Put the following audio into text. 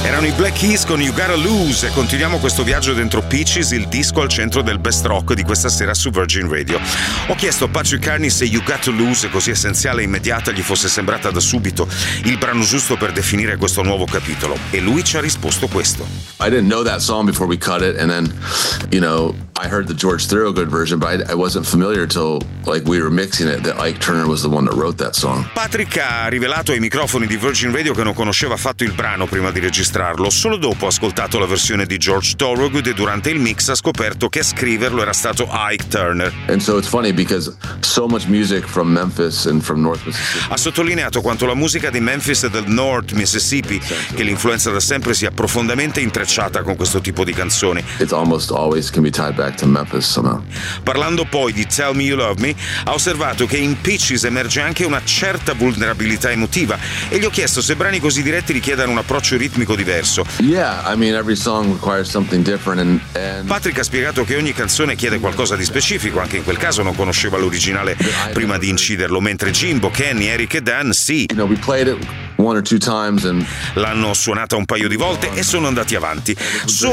Erano i Black Keys con You Gotta Lose e continuiamo questo viaggio dentro Peaches, il disco al centro del best rock di questa sera su Virgin Radio. Ho chiesto a Patrick Carney se You Got to Lose, così essenziale e immediata, gli fosse sembrata da subito il brano giusto per definire questo nuovo capitolo, e lui ci ha risposto questo. I didn't know that song before we cut it, and then, I heard the George Thorogood version, but I wasn't familiar till we were mixing it that Ike Turner was the one that wrote that song. Patrick ha rivelato ai microfoni di Virgin Radio che non conosceva affatto il brano prima di registrarlo, solo dopo ha ascoltato la versione di George Thorogood e durante il mix ha scoperto che a scriverlo era stato Ike Turner. And so it's funny because so much music from Memphis and from North Mississippi. Ha sottolineato quanto la musica di Memphis e del North Mississippi, che l'influenza da sempre sia profondamente intrecciata con questo tipo di canzoni. It almost always can be tied back to Memphis somehow. Parlando poi di Tell Me You Love Me, ha osservato che in Peaches emerge anche una certa vulnerabilità emotiva e gli ho chiesto se brani così diretti richiedano un approccio ritmico diverso. Yeah, I mean every song requires something different and Patrick ha spiegato che ogni canzone chiede qualcosa di specifico, anche in quel caso non conosceva l'originale prima di inciderlo, mentre Jimbo, Kenny, Eric e Dan sì. We played it one or two times and L'hanno suonata un paio di volte e sono andati avanti.